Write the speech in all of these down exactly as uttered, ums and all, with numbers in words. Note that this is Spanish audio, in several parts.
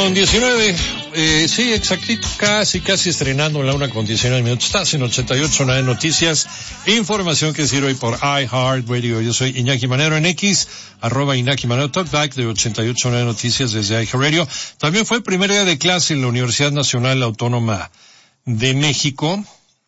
con diecinueve, eh, sí, exactito, casi, casi estrenando la una con diecinueve minutos. Estás en ochenta y ocho punto nueve Noticias, información que sirve hoy por iHeartRadio. Yo soy Iñaki Manero en X, arroba Iñaki Manero, talkback de ochenta y ocho punto nueve Noticias desde iHeartRadio. También fue el primer día de clase en la Universidad Nacional Autónoma de México,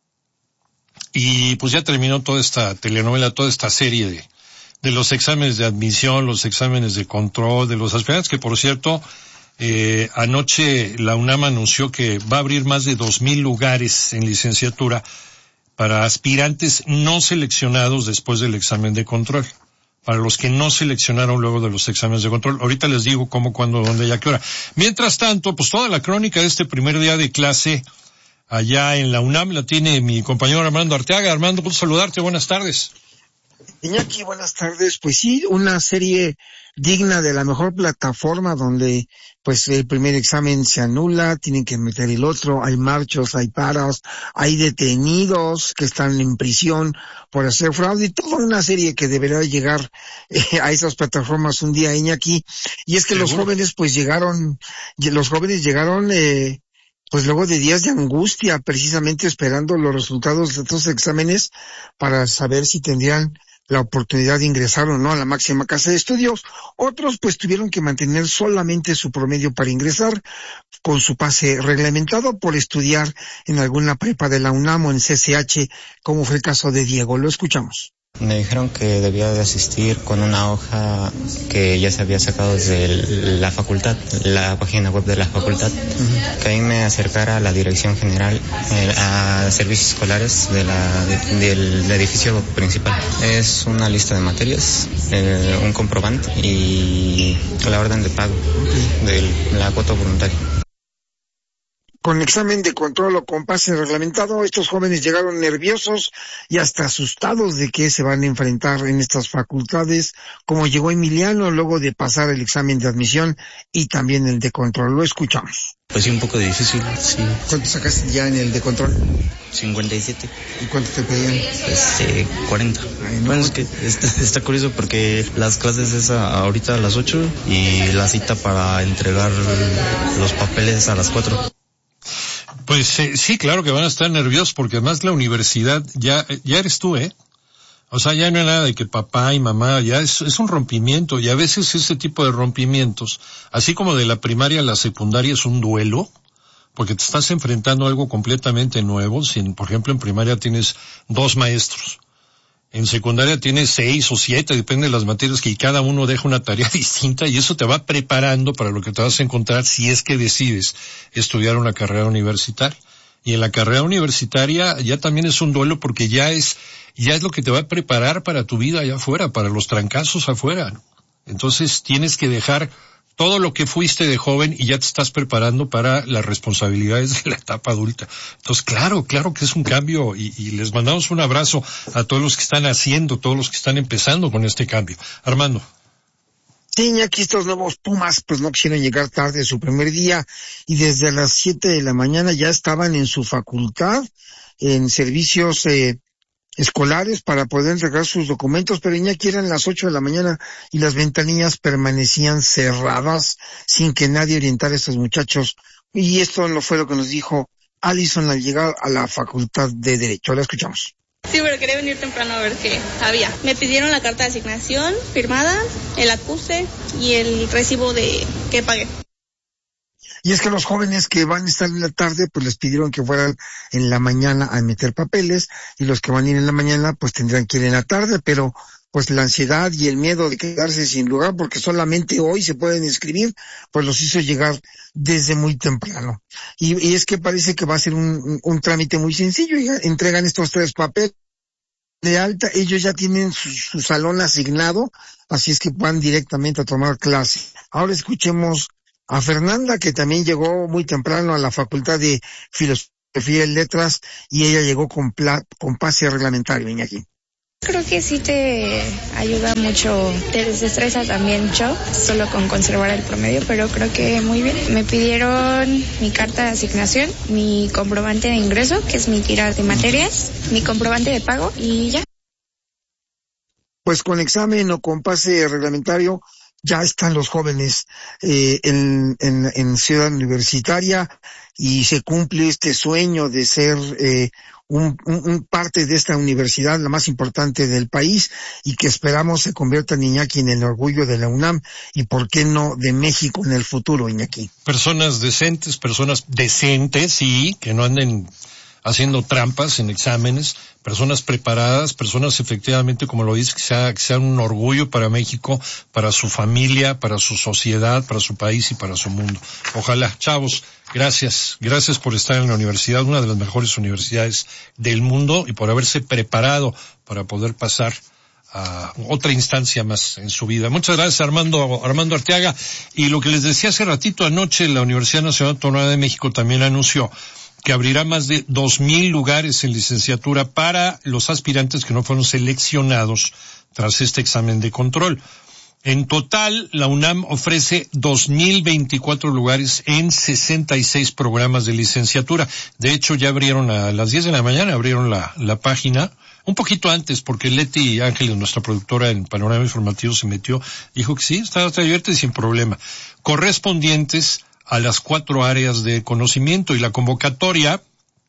y pues ya terminó toda esta telenovela, toda esta serie de, de los exámenes de admisión, los exámenes de control, de los aspirantes, que por cierto, Eh, anoche la UNAM anunció que va a abrir más de dos mil lugares en licenciatura para aspirantes no seleccionados después del examen de control. Para los que no seleccionaron luego de los exámenes de control. Ahorita les digo cómo, cuándo, dónde y a qué hora. Mientras tanto, pues toda la crónica de este primer día de clase allá en la UNAM la tiene mi compañero Armando Arteaga. Armando, puedo saludarte, buenas tardes. Iñaki, buenas tardes. Pues sí, una serie digna de la mejor plataforma donde pues el primer examen se anula, tienen que meter el otro, hay marchos, hay paros, hay detenidos que están en prisión por hacer fraude, y toda una serie que deberá llegar eh, a esas plataformas un día, Iñaki. Y es que ¿Seguro? los jóvenes pues llegaron, los jóvenes llegaron eh, pues luego de días de angustia, precisamente esperando los resultados de estos exámenes para saber si tendrían la oportunidad de ingresar o no a la máxima casa de estudios. Otros pues tuvieron que mantener solamente su promedio para ingresar con su pase reglamentado por estudiar en alguna prepa de la UNAM o en C C H, como fue el caso de Diego. Lo escuchamos. Me dijeron que debía de asistir con una hoja que ya se había sacado desde la facultad, la página web de la facultad, uh-huh. que ahí me acercara a la dirección general, eh, a servicios escolares de la, de, del edificio principal. Es una lista de materias, eh, un comprobante y la orden de pago de la cuota voluntaria. Con examen de control o con pase reglamentado, estos jóvenes llegaron nerviosos y hasta asustados de que se van a enfrentar en estas facultades, como llegó Emiliano luego de pasar el examen de admisión y también el de control. Lo escuchamos. Pues sí, un poco difícil, sí. ¿Cuánto sacaste ya en el de control? cincuenta y siete. ¿Y cuánto te pedían? Este, cuarenta. Ay, no. Bueno, es que está, está curioso porque las clases es a, ahorita a las ocho y la cita para entregar los papeles a las cuatro. Pues eh, sí, claro que van a estar nerviosos porque además la universidad ya ya eres tú, ¿eh? O sea, ya no hay nada de que papá y mamá, ya es, es un rompimiento, y a veces ese tipo de rompimientos, así como de la primaria a la secundaria, es un duelo, porque te estás enfrentando a algo completamente nuevo. Si, por ejemplo, en primaria tienes dos maestros, en secundaria tienes seis o siete, depende de las materias, que cada uno deja una tarea distinta, y eso te va preparando para lo que te vas a encontrar si es que decides estudiar una carrera universitaria. Y en la carrera universitaria ya también es un duelo porque ya es, ya es lo que te va a preparar para tu vida allá afuera, para los trancazos afuera, ¿no? Entonces tienes que dejar todo lo que fuiste de joven y ya te estás preparando para las responsabilidades de la etapa adulta. Entonces, claro, claro que es un cambio, y, y les mandamos un abrazo a todos los que están haciendo, todos los que están empezando con este cambio. Armando. Sí, aquí estos nuevos Pumas pues no quisieron llegar tarde su primer día y desde las siete de la mañana ya estaban en su facultad, en servicios eh, escolares para poder entregar sus documentos, pero ya que eran las ocho de la mañana y las ventanillas permanecían cerradas sin que nadie orientara a estos muchachos. Y esto no fue lo que nos dijo Alison al llegar a la Facultad de Derecho. La escuchamos. Sí, pero quería venir temprano a ver qué había. Me pidieron la carta de asignación firmada, el acuse y el recibo de que pagué. Y es que los jóvenes que van a estar en la tarde, pues les pidieron que fueran en la mañana a meter papeles, y los que van a ir en la mañana, pues tendrán que ir en la tarde, pero pues la ansiedad y el miedo de quedarse sin lugar, porque solamente hoy se pueden inscribir, pues los hizo llegar desde muy temprano. Y, y es que parece que va a ser un, un trámite muy sencillo, y entregan estos tres papeles de alta, ellos ya tienen su, su salón asignado, así es que van directamente a tomar clase. Ahora escuchemos a Fernanda, que también llegó muy temprano a la Facultad de Filosofía y Letras, y ella llegó con, pla, con pase reglamentario, Iñaki. Creo que sí te ayuda mucho, te desestresa también mucho, solo con conservar el promedio, pero creo que muy bien. Me pidieron mi carta de asignación, mi comprobante de ingreso, que es mi tira de materias, mi comprobante de pago y ya. Pues con examen o con pase reglamentario ya están los jóvenes eh, en, en, en Ciudad Universitaria y se cumple este sueño de ser eh, un, un, un parte de esta universidad, la más importante del país, y que esperamos se convierta en Iñaki en el orgullo de la UNAM y, ¿por qué no, de México en el futuro, Iñaki? Personas decentes, personas decentes, sí, que no anden haciendo trampas en exámenes, personas preparadas, personas efectivamente, como lo dice, que sea, que sean un orgullo para México, para su familia, para su sociedad, para su país y para su mundo. Ojalá. Chavos, gracias. Gracias por estar en la universidad, una de las mejores universidades del mundo, y por haberse preparado para poder pasar a otra instancia más en su vida. Muchas gracias, Armando, Armando Arteaga. Y lo que les decía hace ratito, anoche la Universidad Nacional Autónoma de México también anunció que abrirá más de dos mil lugares en licenciatura para los aspirantes que no fueron seleccionados tras este examen de control. En total, la UNAM ofrece dos mil veinticuatro lugares en sesenta y seis programas de licenciatura. De hecho, ya abrieron a las diez de la mañana, abrieron la, la página, un poquito antes, porque Leti Ángeles, nuestra productora en Panorama Informativo, se metió, dijo que sí, está abierta y sin problema. Correspondientes a las cuatro áreas de conocimiento, y la convocatoria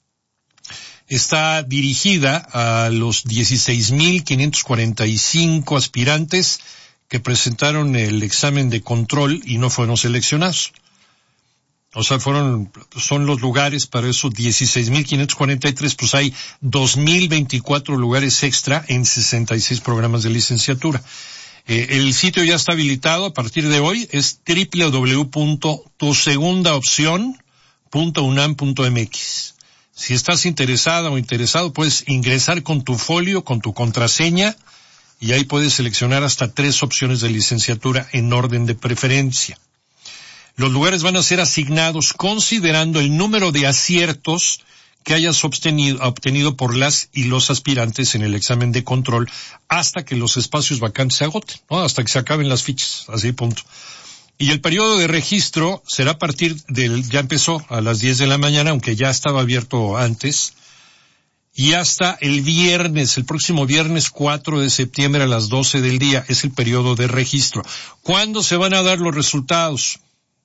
está dirigida a los dieciséis mil quinientos cuarenta y cinco aspirantes que presentaron el examen de control y no fueron seleccionados. O sea, fueron, son los lugares para esos dieciséis mil quinientos cuarenta y tres, pues hay dos mil veinticuatro lugares extra en sesenta y seis programas de licenciatura. Eh, el sitio ya está habilitado a partir de hoy, es doble u doble u doble u punto tu segunda opción punto unam punto m x. Si estás interesada o interesado, puedes ingresar con tu folio, con tu contraseña, y ahí puedes seleccionar hasta tres opciones de licenciatura en orden de preferencia. Los lugares van a ser asignados considerando el número de aciertos que hayas obtenido, obtenido por las y los aspirantes en el examen de control hasta que los espacios vacantes se agoten, ¿no? Hasta que se acaben las fichas, así punto. Y el periodo de registro será a partir del, ya empezó a las diez de la mañana, aunque ya estaba abierto antes, y hasta el viernes, el próximo viernes cuatro de septiembre a las doce del día, es el periodo de registro. ¿Cuándo se van a dar los resultados?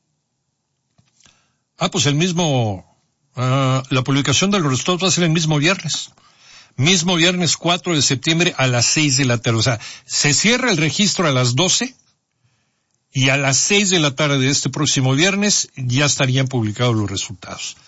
Ah, pues el mismo... Uh, la publicación de los resultados va a ser el mismo viernes. Mismo viernes cuatro de septiembre a las seis de la tarde. O sea, se cierra el registro a las doce y a las seis de la tarde de este próximo viernes ya estarían publicados los resultados.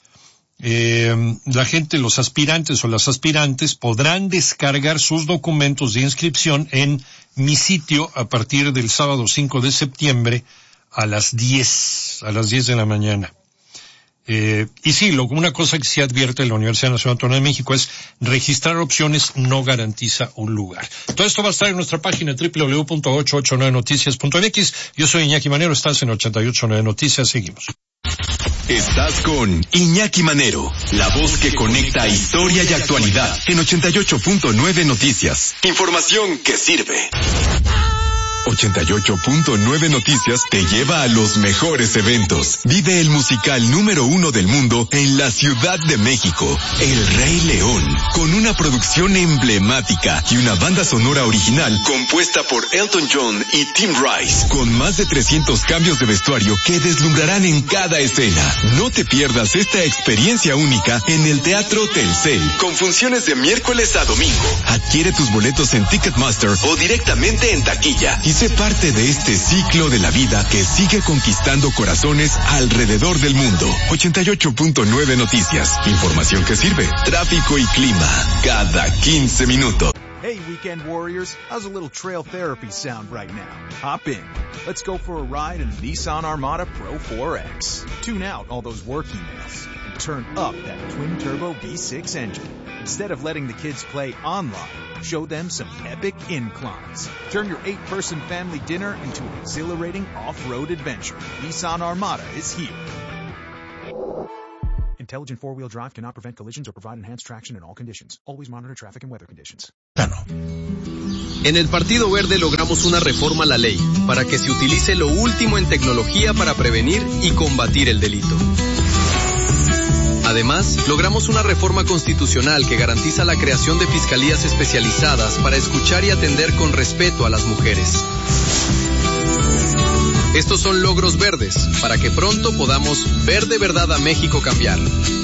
Eh, la gente, los aspirantes o las aspirantes podrán descargar sus documentos de inscripción en mi sitio a partir del sábado cinco de septiembre a las diez, a las diez de la mañana. Eh, y sí, lo, una cosa que sí advierte la Universidad Nacional Autónoma de México es registrar opciones no garantiza un lugar. Todo esto va a estar en nuestra página doble u doble u doble u punto ochocientos ochenta y nueve noticias punto m x. Yo soy Iñaki Manero, estás en ochenta y ocho punto nueve Noticias, seguimos. Estás con Iñaki Manero, la voz que conecta historia y actualidad en ochenta y ocho punto nueve Noticias. Información que sirve. ochenta y ocho punto nueve Noticias te lleva a los mejores eventos. Vive el musical número uno del mundo en la Ciudad de México, El Rey León, con una producción emblemática y una banda sonora original compuesta por Elton John y Tim Rice, con más de trescientos cambios de vestuario que deslumbrarán en cada escena. No te pierdas esta experiencia única en el Teatro Telcel, con funciones de miércoles a domingo. Adquiere tus boletos en Ticketmaster o directamente en taquilla y sé parte de este ciclo de la vida que sigue conquistando corazones alrededor del mundo. ochenta y ocho punto nueve Noticias. Información que sirve. Tráfico y clima cada quince minutos. Hey, weekend warriors, how's a little trail therapy sound right now? Hop in. Let's go for a ride in the Nissan Armada Pro four X. Tune out all those work emails and turn up that twin-turbo V six engine. Instead of letting the kids play online, show them some epic inclines. Turn your eight-person family dinner into an exhilarating off-road adventure. Nissan Armada is here. Intelligent four-wheel drive cannot prevent collisions or provide enhanced traction in all conditions. Always monitor traffic and weather conditions. En el Partido Verde logramos una reforma a la ley para que se utilice lo último en tecnología para prevenir y combatir el delito. Además, logramos una reforma constitucional que garantiza la creación de fiscalías especializadas para escuchar y atender con respeto a las mujeres. Estos son logros verdes, para que pronto podamos ver de verdad a México cambiar.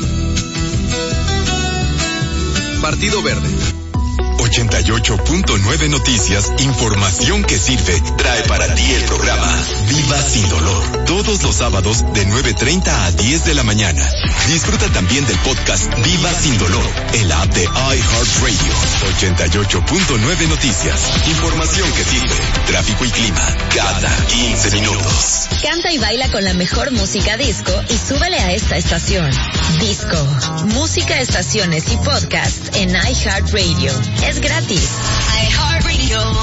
Partido Verde. ochenta y ocho punto nueve Noticias, información que sirve, trae para ti el programa Viva Sin Dolor, todos los sábados de nueve treinta a diez de la mañana. Disfruta también del podcast Viva Sin Dolor, en la app de iHeartRadio. ochenta y ocho punto nueve Noticias, información que sirve, tráfico y clima, cada quince minutos. Canta y baila con la mejor música disco y súbele a esta estación. Disco, música, estaciones y podcasts en iHeartRadio. Es gratis. iHeartRadio.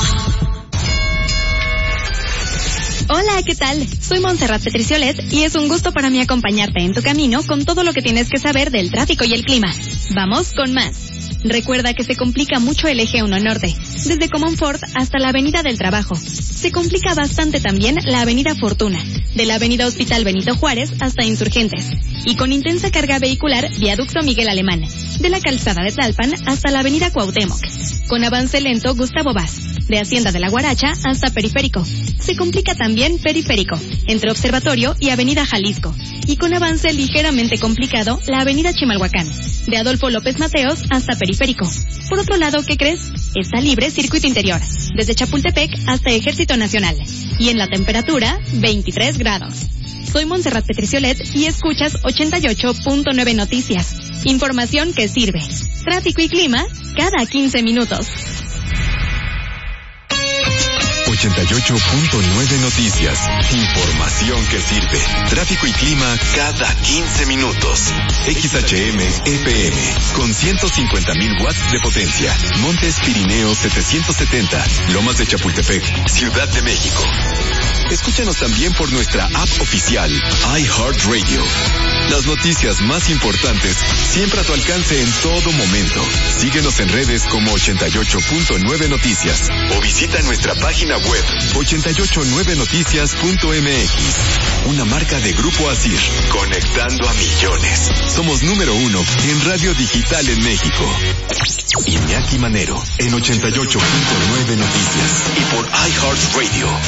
Hola, ¿qué tal? Soy Montserrat Petriciolet y es un gusto para mí acompañarte en tu camino con todo lo que tienes que saber del tráfico y el clima. Vamos con más. Recuerda que se complica mucho el eje uno Norte, desde Comonfort hasta la Avenida del Trabajo. Se complica bastante también la Avenida Fortuna, de la Avenida Hospital Benito Juárez hasta Insurgentes, y con intensa carga vehicular Viaducto Miguel Alemán, de la Calzada de Tlalpan hasta la Avenida Cuauhtémoc, con avance lento Gustavo Vaz, de Hacienda de la Guaracha hasta Periférico. Se complica también Periférico, entre Observatorio y Avenida Jalisco, y con avance ligeramente complicado la Avenida Chimalhuacán, de Adolfo López Mateos hasta Periférico. Por otro lado, ¿qué crees? Está libre circuito interior, desde Chapultepec hasta Ejército Nacional, y en la temperatura, veintitrés grados. Soy Montserrat Petriciolet y escuchas ochenta y ocho punto nueve Noticias, información que sirve. Tráfico y clima, cada quince minutos. ochenta y ocho punto nueve Noticias, información que sirve, tráfico y clima cada quince minutos. X H M F M con ciento cincuenta mil watts de potencia. Montes Pirineos setecientos setenta, Lomas de Chapultepec, Ciudad de México. Escúchanos también por nuestra app oficial, iHeartRadio. Las noticias más importantes siempre a tu alcance en todo momento. Síguenos en redes como ochenta y ocho punto nueve Noticias o visita nuestra página web ochenta y ocho nueve noticias punto m x. Una marca de Grupo Asir, conectando a millones. Somos número uno en radio digital en México. Iñaki Manero en ochenta y ocho punto nueve Noticias y por iHeartRadio.